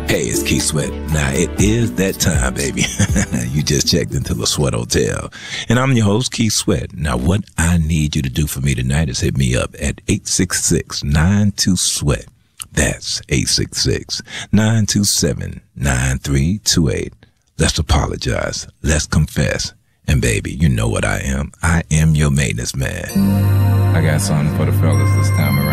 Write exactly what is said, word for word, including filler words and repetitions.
Hey, it's Keith Sweat. Now, it is that time, baby. You just checked into the Sweat Hotel. And I'm your host, Keith Sweat. Now, what I need you to do for me tonight is hit me up at eight six six, nine two, SWEAT. That's eight six six, nine two seven, nine three two eight. Let's apologize. Let's confess. And, baby, you know what I am. I am your maintenance man. I got something for the fellas this time around.